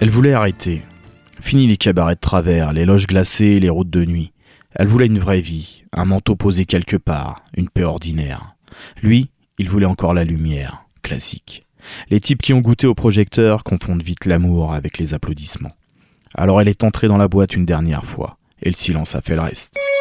Elle voulait arrêter. Fini les cabarets de travers, les loges glacées, les routes de nuit. Elle voulait une vraie vie, un manteau posé quelque part, une paix ordinaire. Lui, il voulait encore la lumière, classique. Les types qui ont goûté au projecteur confondent vite l'amour avec les applaudissements. Alors elle est entrée dans la boîte une dernière fois, et le silence a fait le reste.